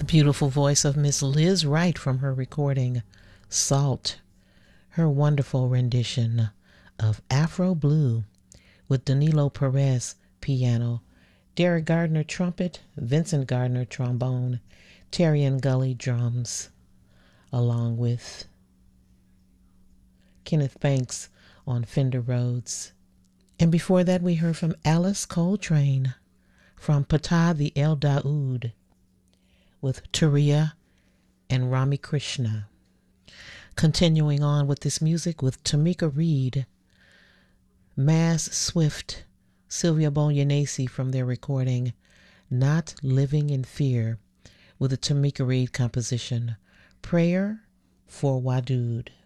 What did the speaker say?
beautiful voice of Miss Liz Wright from her recording Salt, her wonderful rendition of Afro Blue with Danilo Perez piano, Derek Gardner trumpet, Vincent Gardner trombone, Terry and Gully drums, along with Kenneth Banks on Fender Rhodes. And before that we heard from Alice Coltrane from Patah the El Daoud with Turiya and Rami Krishna. Continuing on with this music with Tamika Reed, Maz Swift, Sylvia Bognanesi from their recording Not Living in Fear with the Tamika Reed composition Prayer for Wadud.